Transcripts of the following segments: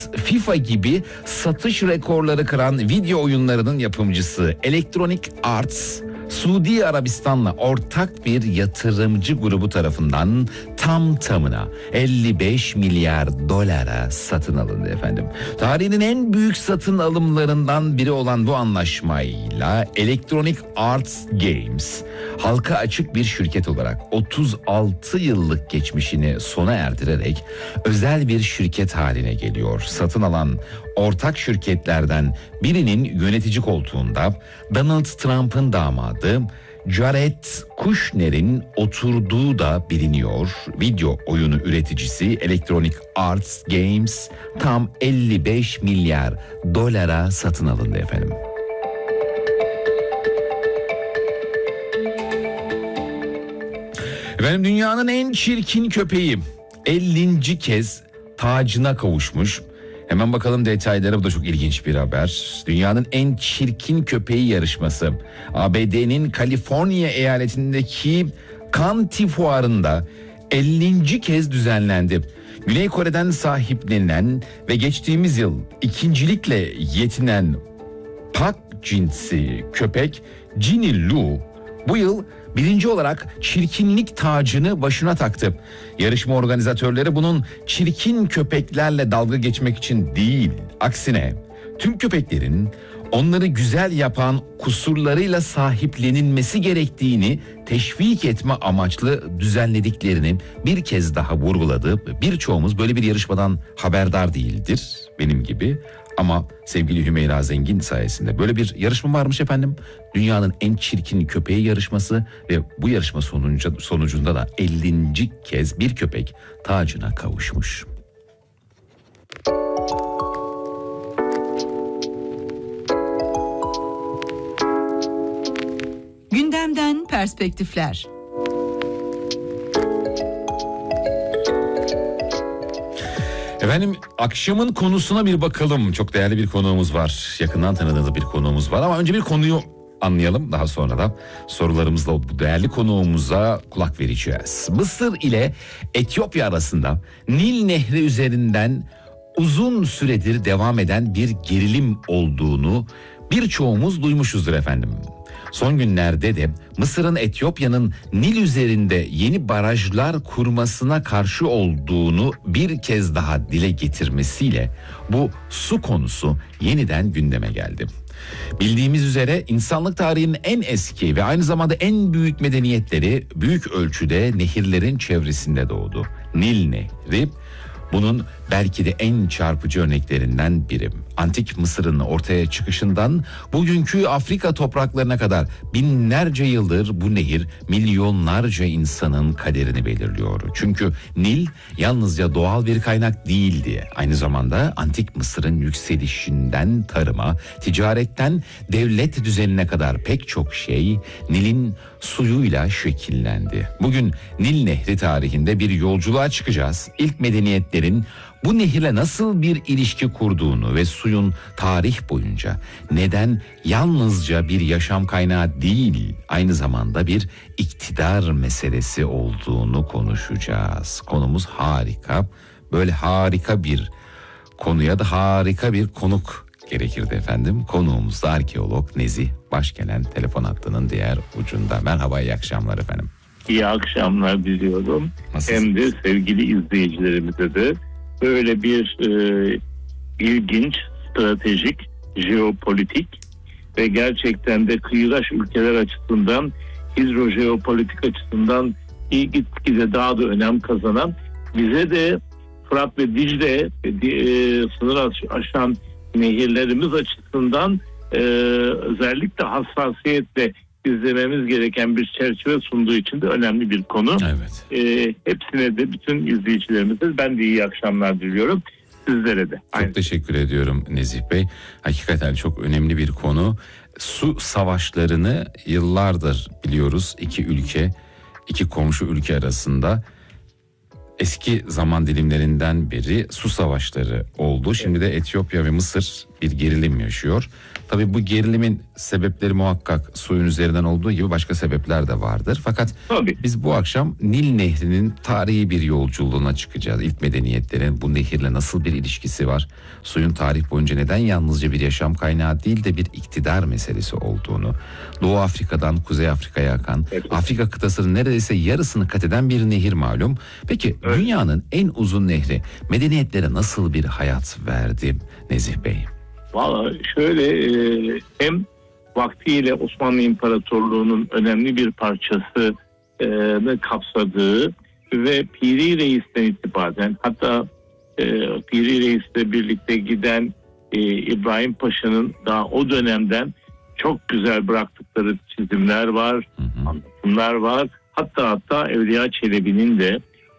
FIFA gibi satış rekorları kıran video oyunlarının yapımcısı Electronic Arts, Suudi Arabistan'la ortak bir yatırımcı grubu tarafından tam tamına 55 milyar dolara satın alındı efendim. Tarihinin en büyük satın alımlarından biri olan bu anlaşmayla Electronic Arts Games halka açık bir şirket olarak 36 yıllık geçmişini sona erdirerek özel bir şirket haline geliyor. Satın alan ortak şirketlerden birinin yönetici koltuğunda Donald Trump'ın damadı Jared Kushner'in oturduğu da biliniyor. Video oyunu üreticisi Electronic Arts Games tam 55 milyar dolara satın alındı efendim. Efendim, dünyanın en çirkin köpeği 50. kez tacına kavuşmuş. Hemen bakalım detaylara, bu da çok ilginç bir haber. Dünyanın en çirkin köpeği yarışması ABD'nin Kaliforniya eyaletindeki Kanti Fuarı'nda 50. kez düzenlendi. Güney Kore'den sahiplenilen ve geçtiğimiz yıl ikincilikle yetinen Pak cinsi köpek Ginny Lou bu yıl birinci olarak çirkinlik tacını başına taktı. Yarışma organizatörleri bunun çirkin köpeklerle dalga geçmek için değil, aksine tüm köpeklerin onları güzel yapan kusurlarıyla sahiplenilmesi gerektiğini teşvik etme amaçlı düzenlediklerini bir kez daha vurguladı. Birçoğumuz böyle bir yarışmadan haberdar değildir, benim gibi. Ama sevgili Hümeyra Zengin sayesinde böyle bir yarışma varmış efendim. Dünyanın en çirkin köpeği yarışması ve bu yarışma sonucunda da 50. kez bir köpek tacına kavuşmuş. Gündemden perspektifler. Efendim, akşamın konusuna bir bakalım. Çok değerli bir konuğumuz var. Yakından tanıdığınız bir konuğumuz var ama önce bir konuyu anlayalım. Daha sonra da sorularımızla bu değerli konuğumuza kulak vereceğiz. Mısır ile Etiyopya arasında Nil Nehri üzerinden uzun süredir devam eden bir gerilim olduğunu birçoğumuz duymuşuzdur efendim. Son günlerde de Mısır'ın Etiyopya'nın Nil üzerinde yeni barajlar kurmasına karşı olduğunu bir kez daha dile getirmesiyle bu su konusu yeniden gündeme geldi. Bildiğimiz üzere insanlık tarihinin en eski ve aynı zamanda en büyük medeniyetleri büyük ölçüde nehirlerin çevresinde doğdu. Nil Nehri bunun belki de en çarpıcı örneklerinden biri. Antik Mısır'ın ortaya çıkışından bugünkü Afrika topraklarına kadar binlerce yıldır bu nehir milyonlarca insanın kaderini belirliyor. Çünkü Nil yalnızca doğal bir kaynak değildi. Aynı zamanda Antik Mısır'ın yükselişinden tarıma, ticaretten devlet düzenine kadar pek çok şey Nil'in suyuyla şekillendi. Bugün Nil Nehri tarihinde bir yolculuğa çıkacağız. İlk medeniyetlerin bu nehirle nasıl bir ilişki kurduğunu ve suyun tarih boyunca neden yalnızca bir yaşam kaynağı değil, aynı zamanda bir iktidar meselesi olduğunu konuşacağız. Konumuz harika. Böyle harika bir konuya da harika bir konuk gerekirdi efendim. Konuğumuz da arkeolog Nezih Başkelen, telefon hattının diğer ucunda. Merhaba, iyi akşamlar efendim. İyi akşamlar diliyorum. Nasılsınız? Hem de sevgili izleyicilerimize de böyle bir ilginç, stratejik, jeopolitik ve gerçekten de kıyıdaş ülkeler açısından, hidrojeopolitik açısından gitgide daha da önem kazanan, bize de Fırat ve Dicle sınır aşan nehirlerimiz açısından özellikle hassasiyetle izlememiz gereken bir çerçeve sunduğu için de önemli bir konu. Evet. Hepsine de, bütün izleyicilerimize ben de iyi akşamlar diliyorum. Sizlere de. Çok teşekkür ediyorum Nezih Bey. Hakikaten çok önemli bir konu. Su savaşlarını yıllardır biliyoruz. İki komşu ülke arasında. eski zaman dilimlerinden beri su savaşları oldu. Şimdi de Etiyopya ve Mısır bir gerilim yaşıyor. Tabii bu gerilimin sebepleri muhakkak suyun üzerinden olduğu gibi başka sebepler de vardır. Fakat Tabii. biz bu akşam Nil Nehri'nin tarihi bir yolculuğuna çıkacağız. İlk medeniyetlerin bu nehirle nasıl bir ilişkisi var? Suyun tarih boyunca neden yalnızca bir yaşam kaynağı değil de bir iktidar meselesi olduğunu, Doğu Afrika'dan Kuzey Afrika'ya akan, Evet. Afrika kıtasının neredeyse yarısını kat eden bir nehir malum. Peki Evet. dünyanın en uzun nehri medeniyetlere nasıl bir hayat verdi Nezih Bey? Valla şöyle hem vaktiyle Osmanlı İmparatorluğu'nun önemli bir parçasını kapsadığı ve Piri Reis'ten itibaren, hatta Piri Reis'le birlikte giden İbrahim Paşa'nın daha o dönemden çok güzel bıraktıkları çizimler var, anlatımlar var. Hatta Evliya Çelebi'nin de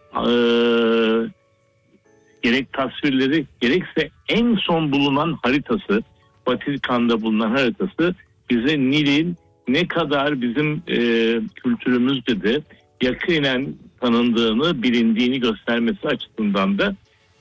gerek tasvirleri gerekse en son bulunan haritası, Vatikan'da bulunan haritası bize Nil'in ne kadar bizim kültürümüzde de yakinen tanındığını, bilindiğini göstermesi açısından da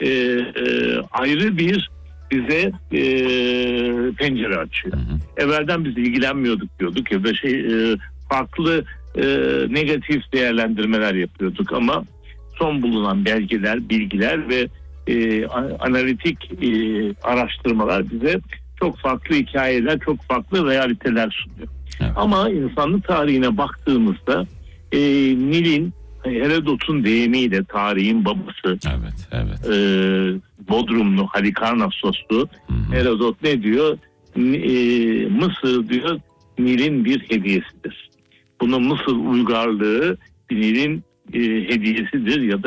ayrı bir bize pencere açıyor. Evvelden biz ilgilenmiyorduk diyorduk ya da farklı negatif değerlendirmeler yapıyorduk ama son bulunan belgeler, bilgiler ve analitik araştırmalar bize çok farklı hikayeler, çok farklı realiteler sunuyor. Evet. Ama insanlık tarihine baktığımızda Nil'in, Herodot'un deyimiyle tarihin babası, Evet. Bodrumlu, Halikarnassoslu Herodot ne diyor? Mısır diyor Nil'in bir hediyesidir. Bunu Mısır uygarlığı Nil'in hediyesidir ya da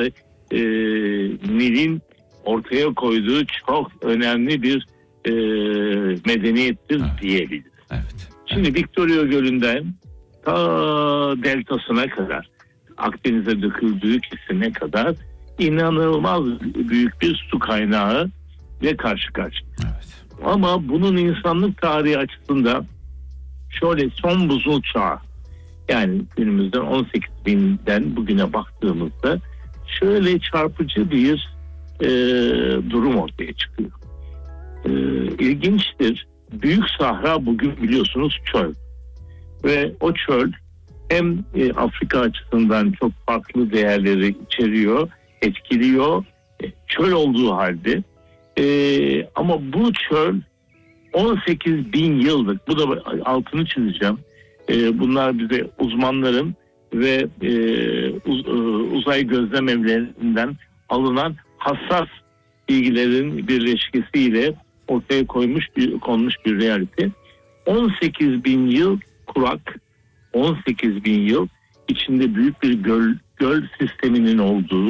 Nil'in ortaya koyduğu çok önemli bir medeniyettir diyebiliriz. Evet. Şimdi Victoria Gölü'nden ta deltasına kadar, Akdeniz'e döküldüğü kesime kadar inanılmaz büyük bir su kaynağı ve karşı karşıya. Evet. Ama bunun insanlık tarihi açısından şöyle son buzul çağı, yani günümüzden 18.000'den bugüne baktığımızda şöyle çarpıcı bir durum ortaya çıkıyor. İlginçtir. Büyük Sahra bugün biliyorsunuz çöl. Ve o çöl hem Afrika açısından çok farklı değerleri içeriyor, etkiliyor. Çöl olduğu halde. Ama bu çöl 18.000 yıllık, bu da altını çizeceğim. Bunlar bize uzmanların ve uzay gözlem evlerinden alınan hassas bilgilerin birleşkesiyle ortaya konmuş bir realite. 18.000 yıl kurak, 18.000 yıl içinde büyük bir göl sisteminin olduğu,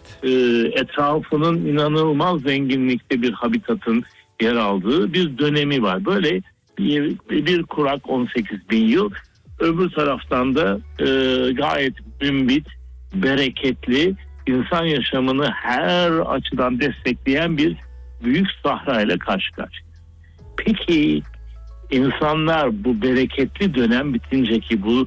etrafının inanılmaz zenginlikte bir habitatın yer aldığı bir dönemi var. Böyle bir kurak 18.000 yıl. Öbür taraftan da gayet mümbit, bereketli, insan yaşamını her açıdan destekleyen bir büyük sahra ile karşı karşıya. Peki insanlar bu bereketli dönem bitince, ki bu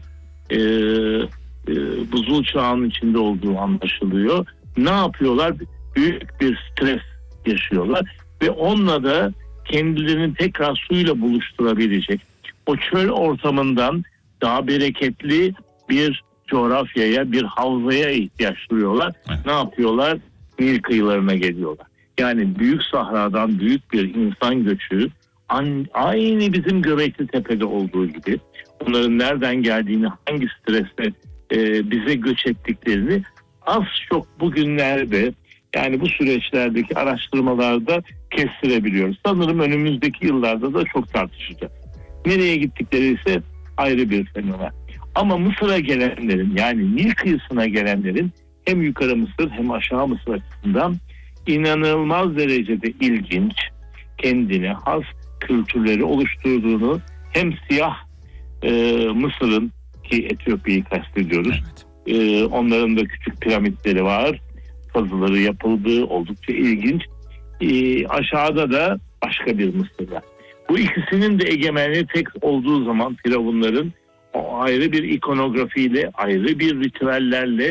buzul çağının içinde olduğu anlaşılıyor, ne yapıyorlar? Büyük bir stres yaşıyorlar ve onunla da kendilerini tekrar suyla buluşturabilecek, o çöl ortamından daha bereketli bir coğrafyaya, bir havzaya ihtiyaç duyuyorlar. Ne yapıyorlar? Nil kıyılarına geliyorlar. Yani Büyük Sahra'dan büyük bir insan göçü, aynı bizim Göbekli Tepe'de olduğu gibi, onların nereden geldiğini, hangi stresle bize göç ettiklerini az çok bugünlerde, yani bu süreçlerdeki araştırmalarda kestirebiliyoruz. Sanırım önümüzdeki yıllarda da çok tartışacağız. Nereye gittikleri ise ayrı bir fenomen. Ama Mısır'a gelenlerin, yani Nil kıyısına gelenlerin hem yukarı Mısır hem aşağı Mısır açısından inanılmaz derecede ilginç, kendine has kültürleri oluşturduğunu, hem siyah Mısır'ın, ki Etiyopya'yı kastediyoruz, onların da küçük piramitleri var, kazıları yapıldığı oldukça ilginç. Aşağıda da başka bir Mısır var. Bu ikisinin de egemenliği tek olduğu zaman Firavunların o ayrı bir ikonografiyle, ayrı bir ritüellerle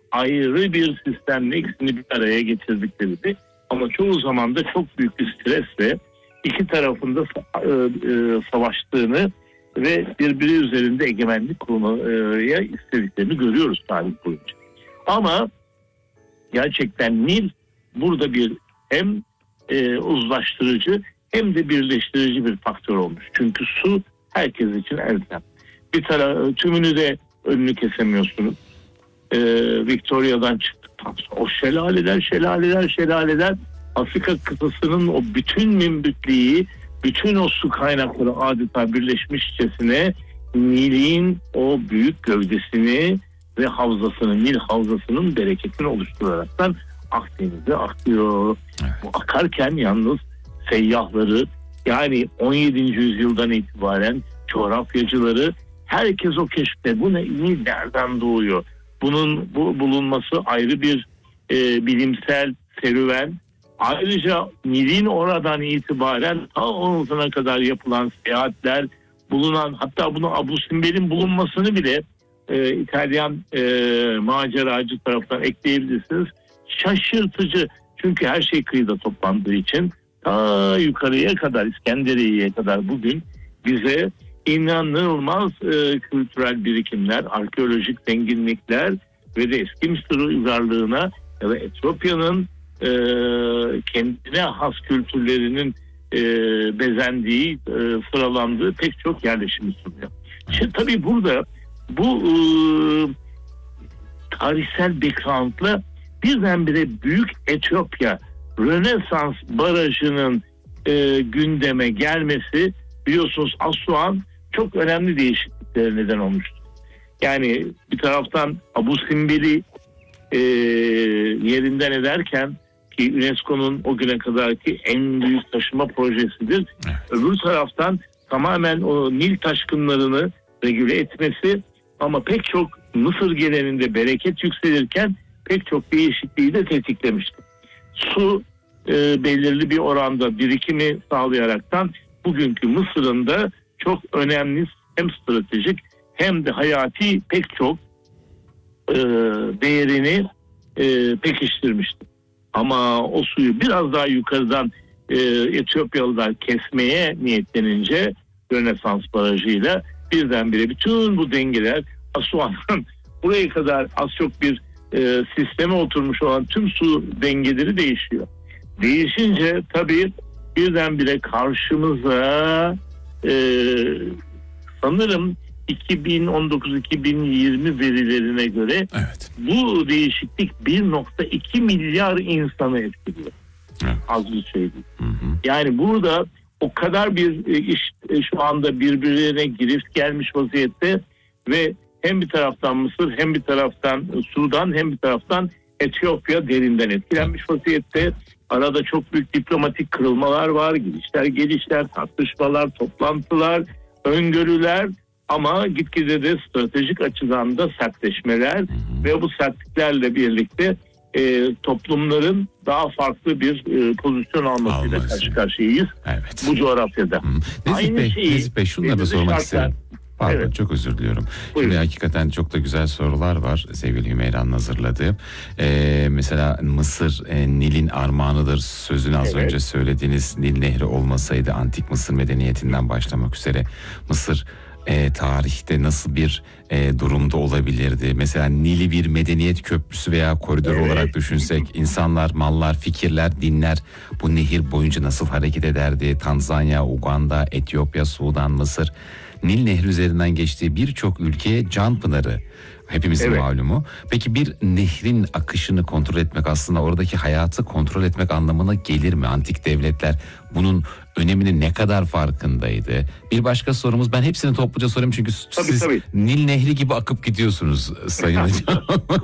ayrı bir sistemle ikisini bir araya getirdikleri. Ama çoğu zaman da çok büyük bir stresle iki tarafında savaştığını ve birbiri üzerinde egemenlik kurmaya istediklerini görüyoruz tarih boyunca. Ama gerçekten Nil burada bir hem uzlaştırıcı hem de birleştirici bir faktör olmuş. Çünkü su herkes için elzem. Bir tümünü de önünü kesemiyorsunuz. Victoria'dan çıktıktan sonra o şelaleler Afrika kıtasının o bütün minbütlüğü, bütün o su kaynakları adeta birleşmişçesine Nil'in o büyük gövdesini ve havzasını, Nil havzasının bereketini oluşturaraktan Akdeniz'e akıyor. Bu akarken yalnız seyyahları, yani 17. yüzyıldan itibaren coğrafyacıları, herkes o keşifte bu Nil nereden doğuyor? Bunun bulunması ayrı bir bilimsel serüven. Ayrıca Nil'in oradan itibaren ta Oğuz'a kadar yapılan seyahatler, bulunan, hatta bunu Abu Simbel'in bulunmasını bile İtalyan maceracı tarafından ekleyebilirsiniz. Şaşırtıcı, çünkü her şey kıyıda toplandığı için ta yukarıya kadar, İskenderiye'ye kadar bugün bize inanılmaz kültürel birikimler, arkeolojik zenginlikler ve de eski Mısır uygarlığına ya da Etiyopya'nın kendine has kültürlerinin bezendiği, sıralandığı pek çok yerleşimi sunuyor. Şimdi tabii burada bu tarihsel background'la birdenbire Büyük Etiyopya Rönesans Barajı'nın gündeme gelmesi, biliyorsunuz Assuan çok önemli değişikliklere neden olmuştu. Yani bir taraftan Abu Simbel'i yerinden ederken, ki UNESCO'nun o güne kadarki en büyük taşıma projesidir. Öbür taraftan tamamen o Nil taşkınlarını regüle etmesi, ama pek çok Mısır genelinde bereket yükselirken pek çok değişikliği de tetiklemişti. Su belirli bir oranda birikimi sağlayaraktan bugünkü Mısır'ın da çok önemli, hem stratejik hem de hayati pek çok değerini pekiştirmişti. Ama o suyu biraz daha yukarıdan Etiyopyalılar kesmeye niyetlenince Rönesans Barajı'yla birdenbire bütün bu dengeler, Assuan'dan buraya kadar az çok bir sisteme oturmuş olan tüm su dengeleri değişiyor. Değişince tabii birdenbire karşımıza sanırım 2019-2020 verilerine göre bu değişiklik 1.2 milyar insanı etkiliyor. Az bir şey değil. Yani burada o kadar bir iş şu anda birbirine girift gelmiş vaziyette ve hem bir taraftan Mısır, hem bir taraftan Sudan, hem bir taraftan Etiyopya derinden etkilenmiş vaziyette. Arada çok büyük diplomatik kırılmalar var, gidişler, gelişler, tartışmalar, toplantılar, öngörüler, ama gitgide de stratejik açıdan da sertleşmeler ve bu sertliklerle birlikte toplumların daha farklı bir pozisyon almasıyla karşı karşıyayız bu coğrafyada. Nezih Bey, şunları da sormak isterim. Pardon, Evet. çok özür diliyorum. Buyurun. Şimdi hakikaten çok da güzel sorular var sevgili Hümeyra'nın hazırladığı. Mesela Mısır Nil'in armağanıdır sözünü az önce söylediğiniz Nil Nehri olmasaydı antik Mısır medeniyetinden başlamak üzere Mısır tarihte nasıl bir durumda olabilirdi? Mesela Nil'i bir medeniyet köprüsü veya koridor olarak düşünsek, insanlar, mallar, fikirler, dinler bu nehir boyunca nasıl hareket ederdi? Tanzanya, Uganda, Etiyopya, Sudan, Mısır, Nil Nehri üzerinden geçtiği birçok ülkeye can pınarı. Hepimizin malumu. Peki bir nehrin akışını kontrol etmek aslında oradaki hayatı kontrol etmek anlamına gelir mi? Antik devletler bunun önemini ne kadar farkındaydı? Bir başka sorumuz, ben hepsini topluca sorayım çünkü siz Nil Nehri gibi akıp gidiyorsunuz Sayın Hocam.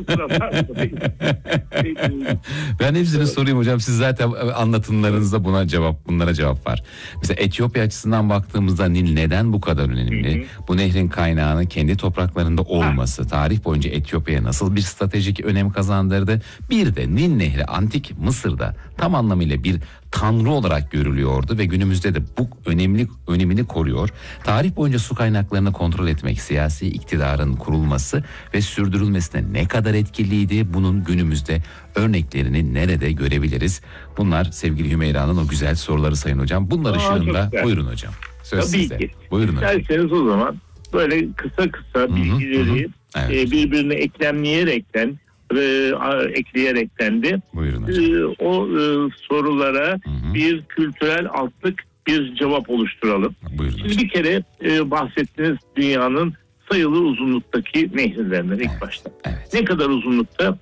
Ben hepsini sorayım hocam. Siz zaten anlatımlarınızda bunlara cevap var. Mesela Etiyopya açısından baktığımızda Nil neden bu kadar önemli? Bu nehrin kaynağının kendi topraklarında olması tarih boyunca Etiyopya'ya nasıl bir stratejik önem kazandırdı? Bir de Nil Nehri antik Mısır'da tam anlamıyla bir tanrı olarak görülüyordu ve günümüzde de bu önemini koruyor. Tarih boyunca su kaynaklarını kontrol etmek siyasi iktidarın kurulması ve sürdürülmesine ne kadar etkiliydi, bunun günümüzde örneklerini nerede görebiliriz? Bunlar sevgili Hümeyra'nın o güzel soruları Sayın Hocam. Bunlar ışığında buyurun hocam. Söz Tabii sizde. ki. Buyurun hocam. İsterseniz o zaman böyle kısa bilgileri Evet. birbirine ekleyerekten de Buyurun hocam. o sorulara bir kültürel altlık, bir cevap oluşturalım. Buyurun Şimdi hocam. bir kere bahsettiğiniz dünyanın sayılı uzunluktaki nehirlerinden ilk başta. Evet. Ne kadar uzunlukta?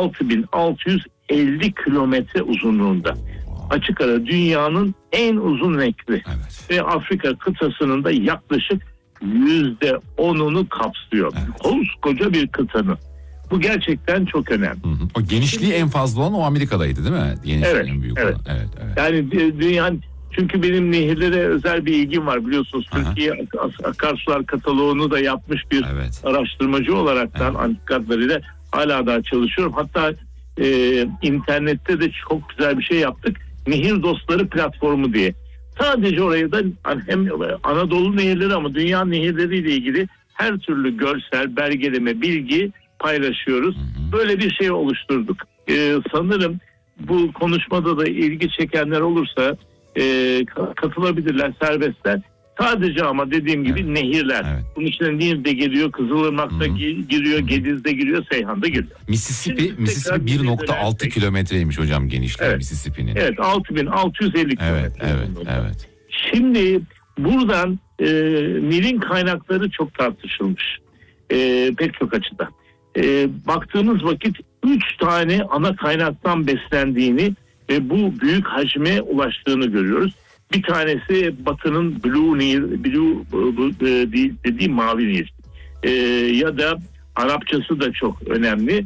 6650 kilometre uzunluğunda. Açık ara dünyanın en uzun nehri. Evet. Ve Afrika kıtasının da yaklaşık %10'unu kapsıyor. Evet. Koskoca bir kıtanın. Bu gerçekten çok önemli. O genişliği en fazla olan o Amerika'daydı değil mi? Genişliği Evet, en büyük evet. olan. Evet, evet. Yani dünyanın, çünkü benim nehirlere özel bir ilgim var biliyorsunuz. Aha. Türkiye Akarsular Kataloğu'nu da yapmış bir Evet. araştırmacı olaraktan Evet. antik adlarıyla hala daha çalışıyorum. Hatta internette de çok güzel bir şey yaptık. Nehir Dostları platformu diye. Sadece oraya da hem Anadolu nehirleri ama dünya nehirleriyle ilgili her türlü görsel, belgeleme, bilgi paylaşıyoruz. Böyle bir şey oluşturduk. Sanırım bu konuşmada da ilgi çekenler olursa katılabilirler, serbestler. Sadece ama dediğim gibi nehirler. Evet. Bunun içine Nil de giriyor, Kızılırmak da giriyor, Gediz de giriyor, Seyhan da giriyor. Mississippi Şimdi tekrar 1.6 kilometreymiş hocam genişliği Evet. Mississippi'nin. Evet, 6650 Evet, kilometre. evet, evet. Şimdi buradan Nil'in kaynakları çok tartışılmış. Pek çok açıdan. Baktığımız vakit 3 tane ana kaynaktan beslendiğini ve bu büyük hacme ulaştığını görüyoruz. Bir tanesi Batı'nın Blue Nil, dediği Mavi Nil. Ya da Arapçası da çok önemli.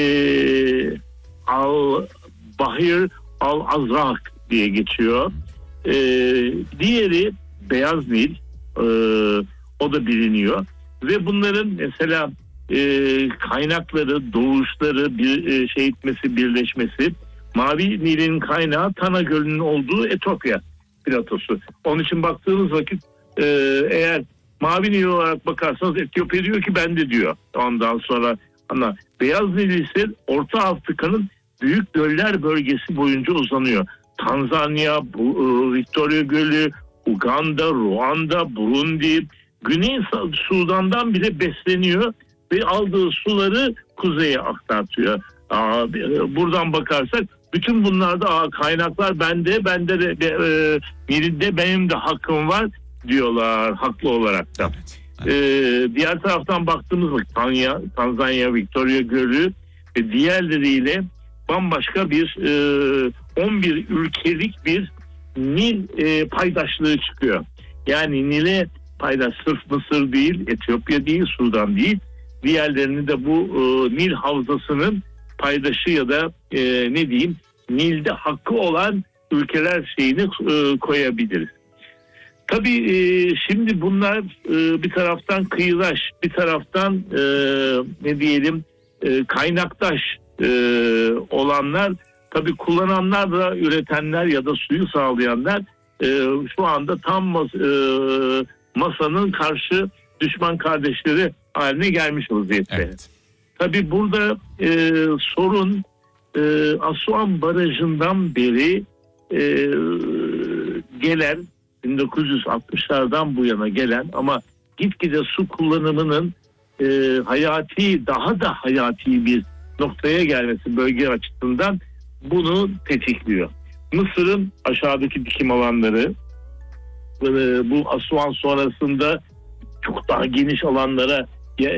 Al-Bahir Al-Azrak diye geçiyor. Diğeri Beyaz Nil, o da biliniyor ve bunların mesela kaynakları, doğuşları, birleşmesi. Mavi Nil'in kaynağı Tana Gölü'nün olduğu Etiyopya platosu. Onun için baktığınız vakit eğer Mavi Nil olarak bakarsanız Etiyopya diyor ki ben de diyor. Ondan sonra Beyaz Nil ise Orta Afrika'nın büyük göller bölgesi boyunca uzanıyor. Tanzanya, Victoria Gölü, Uganda, Ruanda, Burundi, Güney Sudan'dan bile besleniyor ve aldığı suları kuzeye aktartıyor. Buradan bakarsak bütün bunlarda kaynaklar bende de Nil'de benim de hakkım var diyorlar haklı olarak da. Evet. Diğer taraftan baktığımız vakit Tanzanya, Victoria Gölü ve diğerleriyle bambaşka bir 11 ülkelik bir Nil paydaşlığı çıkıyor. Yani Nil'e paydaş sırf Mısır değil, Etiyopya değil, Sudan değil. Diğerlerini de bu Nil havzasının paydaşı ya da Nil'de hakkı olan ülkeler şeyini koyabiliriz. Tabii şimdi bunlar bir taraftan kıyıdaş, bir taraftan kaynaktaş olanlar. Tabii kullananlar da üretenler ya da suyu sağlayanlar şu anda tam masanın karşı düşman kardeşleri haline gelmiş vaziyette. Evet. Tabii burada sorun Asuan Barajı'ndan beri gelen 1960'lardan bu yana gelen ama gitgide su kullanımının daha da hayati bir noktaya gelmesi bölge açısından bunu tetikliyor. Mısır'ın aşağıdaki dikim alanları bu Asuan sonrasında çok daha geniş alanlara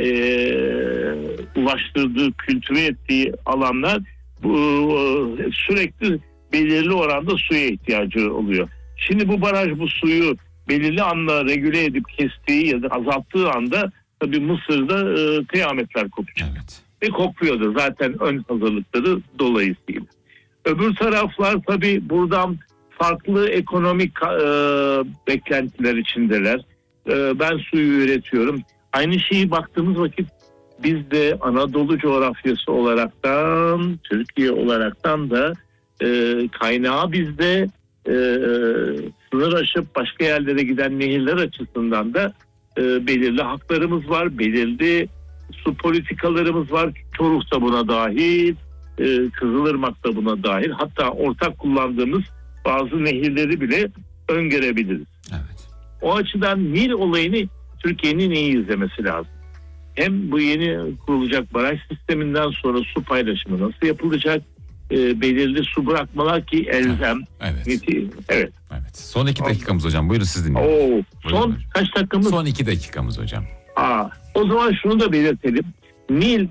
ulaştırdığı, kültüre ettiği alanlar sürekli belirli oranda suya ihtiyacı oluyor. Şimdi bu baraj bu suyu belirli anda regüle edip kestiği ya da azalttığı anda tabii Mısır'da kıyametler kopacak. Evet. Ve kopuyordu zaten ön hazırlıkları dolayısıyla. Öbür taraflar tabii buradan farklı ekonomik beklentiler içindeler. Ben suyu üretiyorum. Aynı şeyi baktığımız vakit biz de Anadolu coğrafyası olaraktan, Türkiye olaraktan da kaynağı bizde, sınır aşıp başka yerlere giden nehirler açısından da belirli haklarımız var, belirli su politikalarımız var. Çoruh da buna dahil, Kızılırmak da buna dahil. Hatta ortak kullandığımız bazı nehirleri bile öngörebiliriz. Evet. O açıdan Nil olayını Türkiye'nin iyi izlemesi lazım. Hem bu yeni kurulacak baraj sisteminden sonra su paylaşımı nasıl yapılacak? Belirli su bırakmalar ki elzem. Evet. Evet. Evet. Son 2 dakikamız hocam. Buyurun siz dinleyin. Son kaç dakikamız? Son 2 dakikamız hocam. O zaman şunu da belirtelim. Nil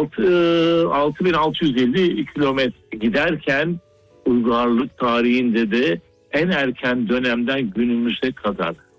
6650 kilometre giderken uygarlık tarihinde de en erken dönemden günümüze kadar